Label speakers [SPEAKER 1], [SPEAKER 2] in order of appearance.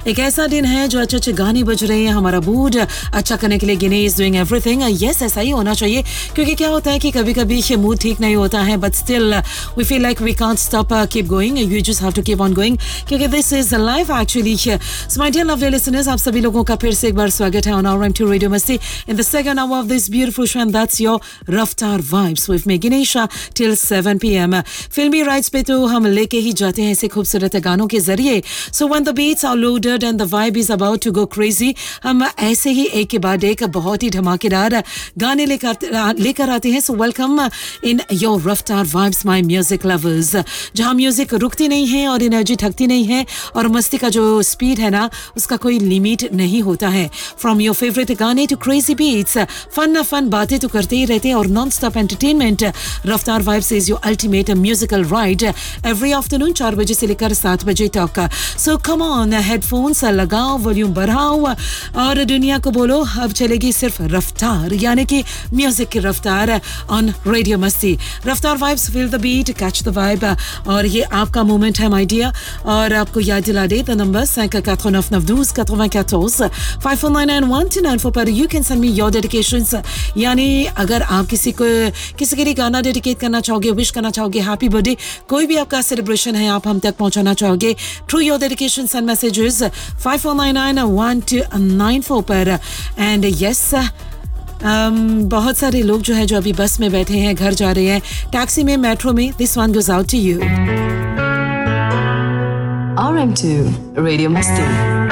[SPEAKER 1] एक ऐसा दिन है जो अच्छे अच्छे गाने बज रहे हैं, हमारा मूड अच्छा करने के लिए गिने इज डूइंग एवरीथिंग. यस, ऐसा ही होना चाहिए क्योंकि क्या होता है कि कभी-कभी मूड ठीक नहीं होता है but still we feel like we can't stop keep going. You just have to keep on going क्योंकि this is life actually. So my dear lovely listeners, आप सभी लोगों का फिर से एक बार स्वागत है ऑन RM2 रेडियो मस्ती in the second hour of this beautiful show and that's your रफ्तार vibes with me गिनेशा till 7 PM. फिल्मी राइट्स पे तो हम लेके ही जाते हैं ऐसे खूबसूरत गानों के जरिए. So when the beats are loaded and the vibe is about to go crazy, हम ऐसे ही एक के बाद एक बहुत ही धमाकेदार गाने लेकर आते हैं. सो वेलकम इन योर रफ्तार वाइब्स माय म्यूजिक लवर्स, जहां म्यूजिक रुकती नहीं है और एनर्जी थकती नहीं है और मस्ती का जो स्पीड है ना उसका कोई लिमिट नहीं होता है. फ्रॉम योर फेवरेट गाने टू क्रेजी बीट्स, फन बातें तो करते ही रहते हैं और नॉन स्टॉप एंटरटेनमेंट. रफ्तार vibes is your ultimate musical ride every afternoon 4 बजे से लेकर 7 बजे तक. सो कम ऑन, हेडफोन्स लगाओ, वॉल्यूम बढ़ाओ और दुनिया को बोलो अब चलेगी सिर्फ रफ्तार, यानी कि म्यूजिक की रफ्तार ऑन रेडियो मस्ती. रफ्तार vibes, feel the beat, catch the vibe. और ये आपका मोमेंट है माय डियर. और आपको याद दिला दे द नंबर 5499294 5499194 पर you can send me your dedications. यानी अगर आप किसी के लिए गाना डेडिकेट करना चाहोगे, विश करना चाहोगे, हैप्पी बर्थडे, कोई भी आपका सेलिब्रेशन है आप हम तक पहुंचाना चाहोगे through your dedications and messages 54991294 पर. एंड यस, बहुत सारे लोग जो है जो अभी बस में बैठे हैं, घर जा रहे हैं, टैक्सी में, मेट्रो में, this one goes out to you.
[SPEAKER 2] RM2 radio मस्ती.